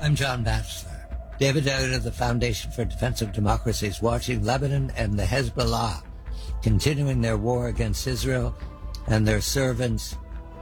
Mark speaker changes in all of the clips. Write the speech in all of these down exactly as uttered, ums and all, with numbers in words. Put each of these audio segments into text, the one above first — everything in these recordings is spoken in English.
Speaker 1: I'm John Batchelor. David Dowd of the Foundation for Defense of Democracy is watching Lebanon and the Hezbollah continuing their war against Israel and their servants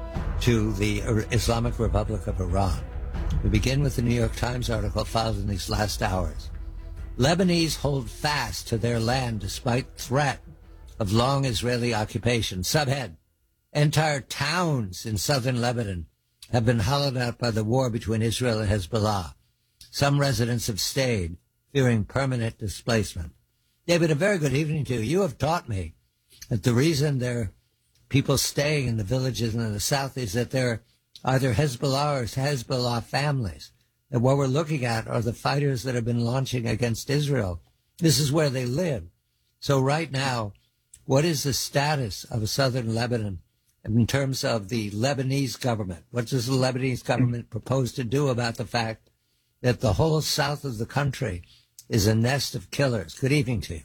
Speaker 1: to the Islamic Republic of Iran. We begin with the New York Times article filed in these last hours. Lebanese hold fast to their land despite threat of long Israeli occupation. Subhead: entire towns in southern Lebanon have been hollowed out by the war between Israel and Hezbollah. Some residents have stayed, fearing permanent displacement. David, a very good evening to you. You have taught me that the reason there are people staying in the villages in the south is that they're either Hezbollah or Hezbollah families. That what we're looking at are the fighters that have been launching against Israel. This is where they live. So right now, what is the status of southern Lebanon in terms of the Lebanese government? What does the Lebanese government propose to do about the fact that the whole south of the country is a nest of killers? Good evening to you.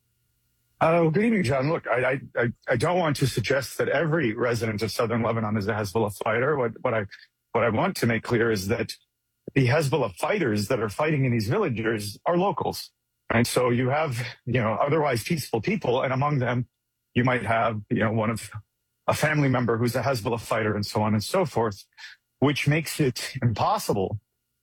Speaker 2: Uh, good evening, John. Look, I, I, I don't want to suggest that every resident of southern Lebanon is a Hezbollah fighter. What, what I, what I want to make clear is that the Hezbollah fighters that are fighting in these villages are locals. And so you have, you know, otherwise peaceful people, and among them, you might have, you know, one of a family member who's a Hezbollah fighter and so on and so forth, which makes it impossible,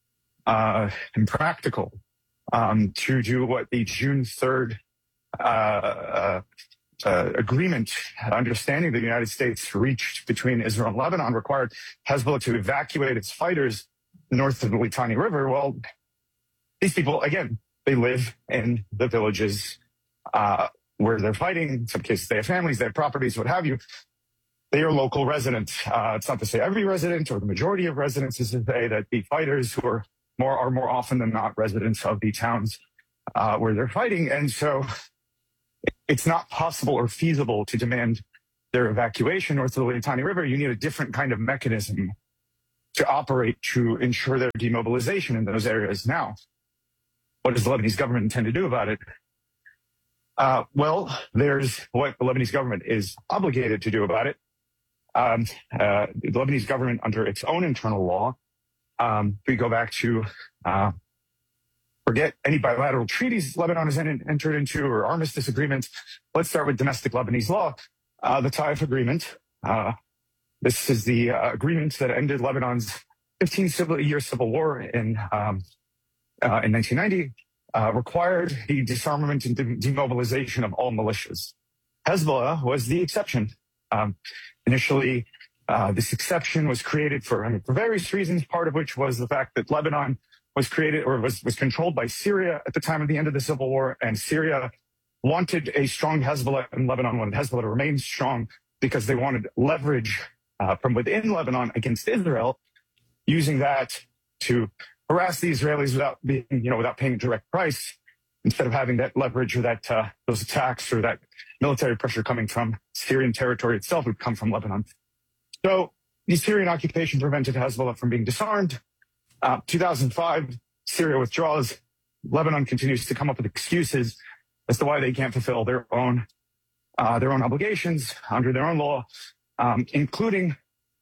Speaker 2: uh, impractical, um, to do what the June third, uh, uh, uh, agreement, understanding the United States reached between Israel and Lebanon required Hezbollah to evacuate its fighters north of the Litani River. Well, these people, again, they live in the villages, uh, where they're fighting. In some cases, they have families, they have properties, what have you. They are local residents. Uh, it's not to say every resident or the majority of residents is to say that the fighters who are more are more often than not residents of the towns uh, where they're fighting. And so it's not possible or feasible to demand their evacuation north of the Litani River. You need a different kind of mechanism to operate to ensure their demobilization in those areas. Now, what does the Lebanese government intend to do about it? Uh, well, there's what the Lebanese government is obligated to do about it. Um, uh, the Lebanese government, under its own internal law, um, we go back to uh, forget any bilateral treaties Lebanon has en- entered into or armistice agreements. Let's start with domestic Lebanese law. Uh, the Taif Agreement. Uh, this is the uh, agreement that ended Lebanon's fifteen-year civil war in um, uh, in nineteen ninety. Uh, required the disarmament and de- demobilization of all militias. Hezbollah was the exception. Um, initially, uh, this exception was created for, I mean, for various reasons, part of which was the fact that Lebanon was created or was, was controlled by Syria at the time of the end of the civil war, and Syria wanted a strong Hezbollah, and Lebanon wanted Hezbollah to remain strong because they wanted leverage uh, from within Lebanon against Israel, using that to harass the Israelis without being, you know, without paying a direct price, instead of having that leverage or that uh, those attacks or that military pressure coming from Syrian territory itself would come from Lebanon. So the Syrian occupation prevented Hezbollah from being disarmed. Uh, two thousand five, Syria withdraws. Lebanon continues to come up with excuses as to why they can't fulfill their own uh, their own obligations under their own law, um, including.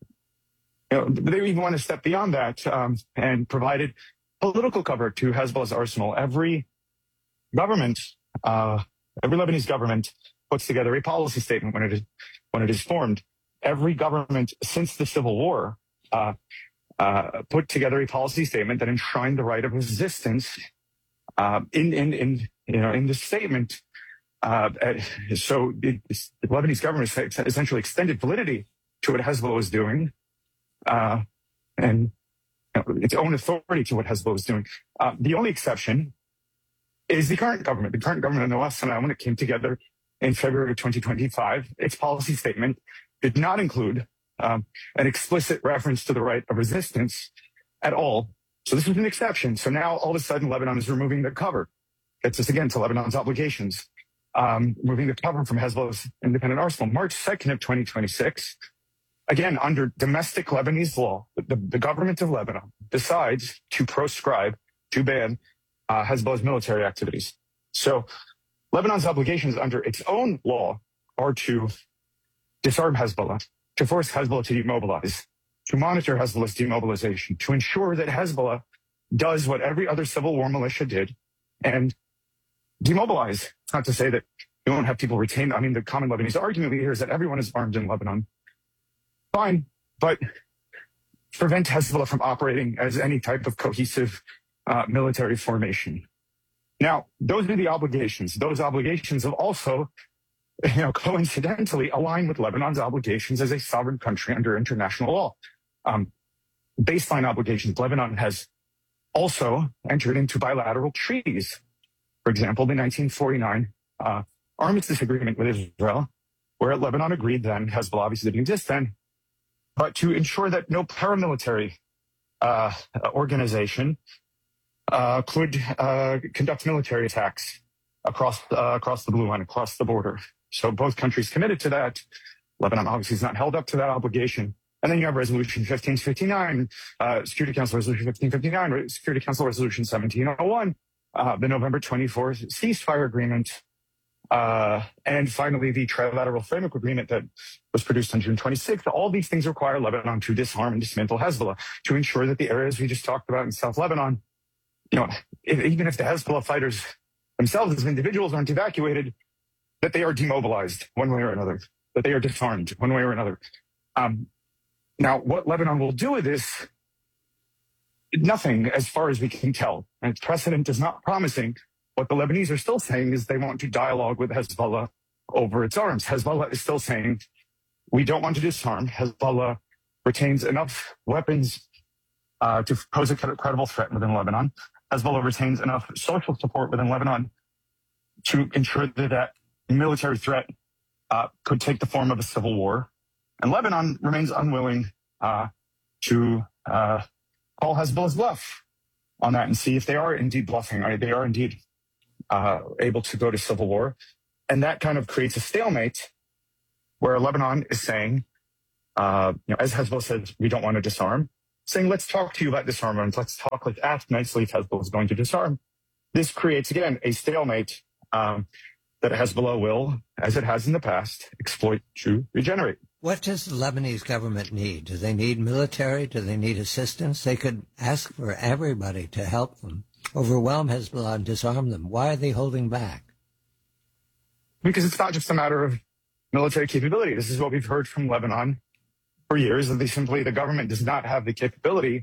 Speaker 2: You know, they even want to step beyond that um, and provided political cover to Hezbollah's arsenal. Every government, uh, every Lebanese government puts together a policy statement when it is when it is formed. Every government since the Civil War uh, uh, put together a policy statement that enshrined the right of resistance uh, in in in you know in the statement. Uh, so it, the Lebanese government essentially extended validity to what Hezbollah was doing. Uh, and you know, its own authority to what Hezbollah is doing. Uh, the only exception is the current government. The current government in the West, and when it came together in February of twenty twenty-five, its policy statement did not include um, an explicit reference to the right of resistance at all. So this was an exception. So now all of a sudden Lebanon is removing the cover. Gets us again to Lebanon's obligations. Um, moving the cover from Hezbollah's independent arsenal. March second of twenty twenty-six. Again, under domestic Lebanese law, the, the government of Lebanon decides to proscribe, to ban uh, Hezbollah's military activities. So Lebanon's obligations under its own law are to disarm Hezbollah, to force Hezbollah to demobilize, to monitor Hezbollah's demobilization, to ensure that Hezbollah does what every other civil war militia did and demobilize. It's not to say that you won't have people retain. I mean, the common Lebanese argument here is that everyone is armed in Lebanon. Fine, but prevent Hezbollah from operating as any type of cohesive uh, military formation. Now, those are the obligations. Those obligations have also, you know, coincidentally align with Lebanon's obligations as a sovereign country under international law. Um, baseline obligations. Lebanon has also entered into bilateral treaties. For example, the nineteen forty-nine uh, armistice agreement with Israel, where Lebanon agreed then, Hezbollah obviously didn't exist then, but to ensure that no paramilitary uh, organization uh, could uh, conduct military attacks across uh, across the blue line, across the border. So both countries committed to that. Lebanon obviously is not held up to that obligation. And then you have Resolution fifteen fifty-nine, uh, Security Council Resolution fifteen fifty-nine, Security Council Resolution seventeen oh one, uh, the November twenty-fourth ceasefire agreement, uh, and finally the Trilateral Framework Agreement that was produced on June twenty-sixth. All these things require Lebanon to disarm and dismantle Hezbollah to ensure that the areas we just talked about in South Lebanon, you know, if, even if the Hezbollah fighters themselves as individuals aren't evacuated, that they are demobilized one way or another, that they are disarmed one way or another. Um, now, what Lebanon will do with this, nothing as far as we can tell. And its precedent is not promising. What the Lebanese are still saying is they want to dialogue with Hezbollah over its arms. Hezbollah is still saying, we don't want to disarm. Hezbollah retains enough weapons uh, to pose a credible threat within Lebanon. Hezbollah retains enough social support within Lebanon to ensure that that military threat uh, could take the form of a civil war. And Lebanon remains unwilling uh, to uh, call Hezbollah's bluff on that and see if they are indeed bluffing, or they are indeed uh, able to go to civil war. And that kind of creates a stalemate where Lebanon is saying, uh, you know, as Hezbollah says, we don't want to disarm, saying, let's talk to you about disarmament. Let's talk, let's ask nicely if Hezbollah is going to disarm. This creates, again, a stalemate um, that Hezbollah will, as it has in the past, exploit to regenerate.
Speaker 1: What does the Lebanese government need? Do they need military? Do they need assistance? They could ask for everybody to help them, overwhelm Hezbollah and disarm them. Why are they holding back?
Speaker 2: Because it's not just a matter of military capability. This is what we've heard from Lebanon for years, that they simply, the government does not have the capability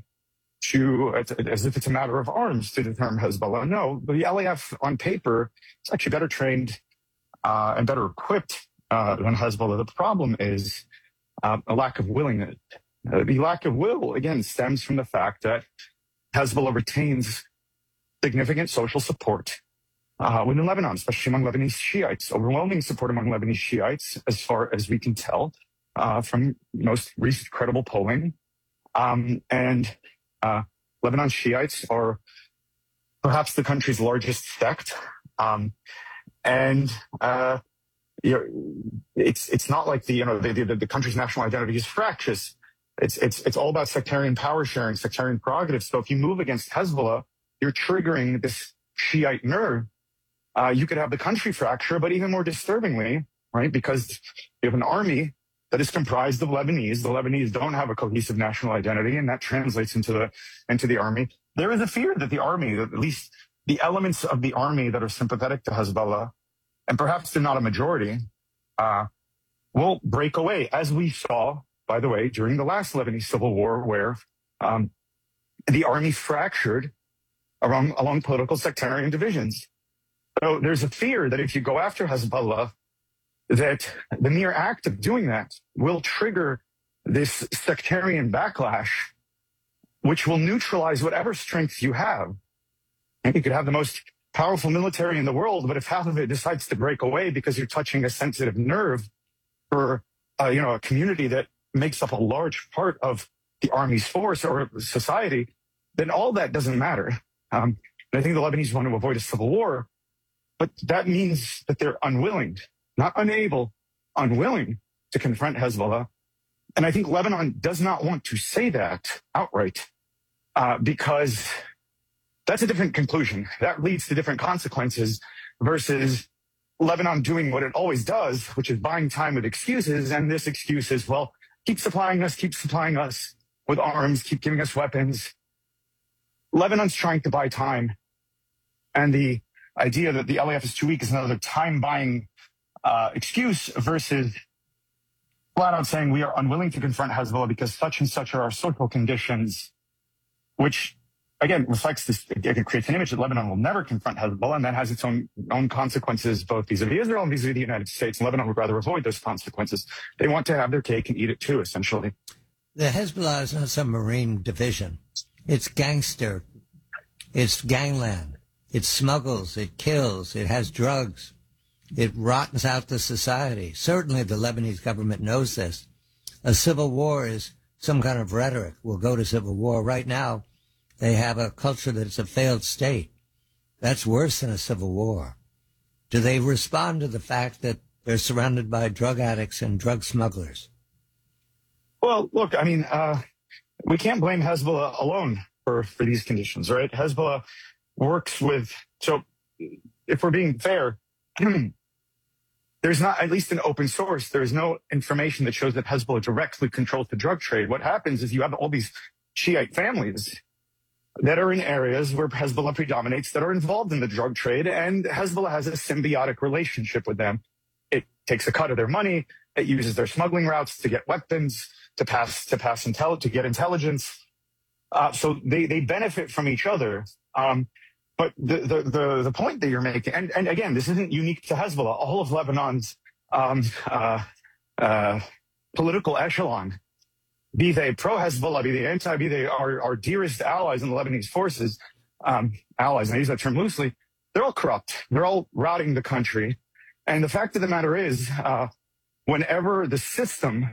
Speaker 2: to, as if it's a matter of arms, to disarm Hezbollah. No, the L A F on paper is actually better trained uh, and better equipped uh, than Hezbollah. The problem is uh, a lack of willingness. Uh, the lack of will, again, stems from the fact that Hezbollah retains significant social support uh, within Lebanon, especially among Lebanese Shiites, overwhelming support among Lebanese Shiites, as far as we can tell uh, from most recent credible polling. Um, and uh, Lebanon Shiites are perhaps the country's largest sect. Um, and uh, you know, it's it's not like the you know the, the, the country's national identity is fractious. It's it's it's all about sectarian power sharing, sectarian prerogatives. So if you move against Hezbollah, you're triggering this Shiite nerve. Uh, you could have the country fracture, but even more disturbingly, right, because you have an army that is comprised of Lebanese. The Lebanese don't have a cohesive national identity, and that translates into the into the army. There is a fear that the army, at least the elements of the army that are sympathetic to Hezbollah, and perhaps they're not a majority, uh, will break away, as we saw, by the way, during the last Lebanese civil war, where um, the army fractured along, along political sectarian divisions. So there's a fear that if you go after Hezbollah, that the mere act of doing that will trigger this sectarian backlash, which will neutralize whatever strength you have. And you could have the most powerful military in the world, but if half of it decides to break away because you're touching a sensitive nerve for, uh, you know, a community that makes up a large part of the army's force or society, then all that doesn't matter. Um, and I think the Lebanese want to avoid a civil war, but that means that they're unwilling, not unable, unwilling to confront Hezbollah. And I think Lebanon does not want to say that outright uh, because that's a different conclusion. That leads to different consequences versus Lebanon doing what it always does, which is buying time with excuses. And this excuse is, well, keep supplying us, keep supplying us with arms, keep giving us weapons. Lebanon's trying to buy time. And the idea that the L A F is too weak is another time-buying uh, excuse versus flat out saying we are unwilling to confront Hezbollah because such and such are our social conditions, which, again, reflects this, it creates an image that Lebanon will never confront Hezbollah, and that has its own own consequences, both vis-a-vis Israel and vis-a-vis the United States. And Lebanon would rather avoid those consequences. They want to have their cake and eat it too, essentially.
Speaker 1: The Hezbollah is not some marine division. It's gangster. It's gangland. It smuggles. It kills. It has drugs. It rottens out the society. Certainly the Lebanese government knows this. A civil war is some kind of rhetoric. We'll go to civil war. Right now, they have a culture that it's a failed state. That's worse than a civil war. Do they respond to the fact that they're surrounded by drug addicts and drug smugglers?
Speaker 2: Well, look, I mean, uh, we can't blame Hezbollah alone for, for these conditions, right? Hezbollah works with, so if we're being fair, there's not, at least in open source, there is no information that shows that Hezbollah directly controls the drug trade. What happens is you have all these Shiite families that are in areas where Hezbollah predominates that are involved in the drug trade, and Hezbollah has a symbiotic relationship with them. It takes a cut of their money. It uses their smuggling routes to get weapons, to pass, to pass intel, to get intelligence. Uh, so they, they benefit from each other. Um, but the, the, the, the point that you're making, and, and again, this isn't unique to Hezbollah. All of Lebanon's, um, uh, uh, political echelon, be they pro-Hezbollah, be they anti, be they our, our dearest allies in the Lebanese forces, um, allies, and I use that term loosely, they're all corrupt. They're all routing the country. And the fact of the matter is, uh, whenever the system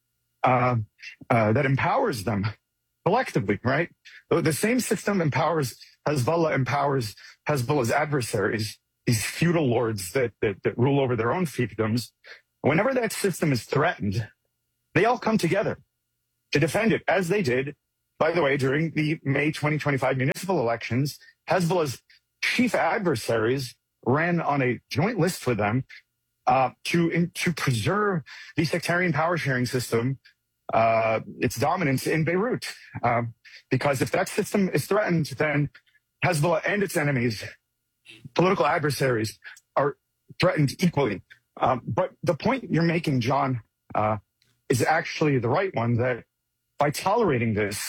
Speaker 2: uh, uh, that empowers them collectively, right? The, the same system empowers Hezbollah, empowers Hezbollah's adversaries, these feudal lords that, that, that rule over their own fiefdoms. Whenever that system is threatened, they all come together to defend it, as they did, by the way, during the May twenty twenty-five municipal elections. Hezbollah's chief adversaries ran on a joint list with them uh, to in, to preserve the sectarian power sharing system, uh, its dominance in Beirut. Um, because if that system is threatened, then Hezbollah and its enemies, political adversaries, are threatened equally. Um, but the point you're making, John, uh, is actually the right one, that by tolerating this,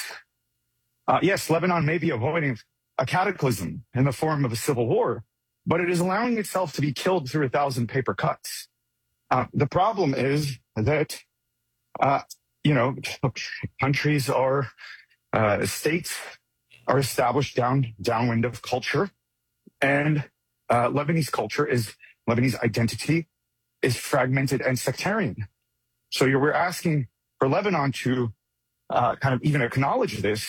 Speaker 2: uh, yes, Lebanon may be avoiding a cataclysm in the form of a civil war, but it is allowing itself to be killed through a thousand paper cuts. Uh, the problem is that, uh, you know, countries are, uh, states are established down downwind of culture, and uh, Lebanese culture is, Lebanese identity is fragmented and sectarian. So you're, we're asking for Lebanon to uh, kind of even acknowledge this.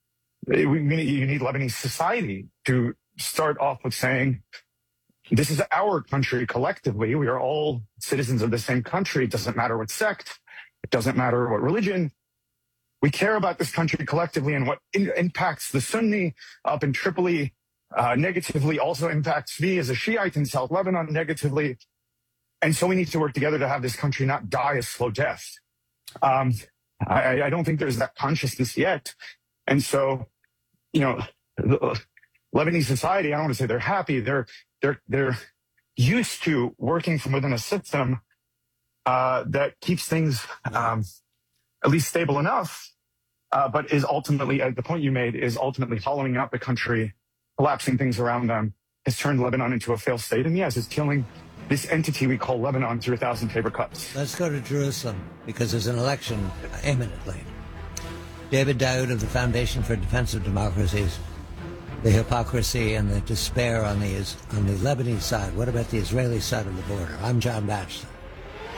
Speaker 2: We, we, you need Lebanese society to start off with saying, this is our country collectively. We are all citizens of the same country. It doesn't matter what sect. It doesn't matter what religion. We care about this country collectively, and what in, impacts the Sunni up in Tripoli uh, negatively also impacts me as a Shiite in South Lebanon negatively. And so we need to work together to have this country not die a slow death. Um, I, I don't think there's that consciousness yet. And so, you know, the Lebanese society, I don't want to say they're happy. They're, they're, they're used to working from within a system uh, that keeps things um, at least stable enough, uh, but is ultimately, uh, the point you made, is ultimately hollowing out the country, collapsing things around them, has turned Lebanon into a failed state. And yes, it's killing this entity we call Lebanon through a thousand paper cuts.
Speaker 1: Let's go to Jerusalem, because there's an election imminently. David Daoud of the Foundation for Defense of Democracies. The hypocrisy and the despair on the on the Lebanese side. What about the Israeli side of the border? I'm John Batchelor.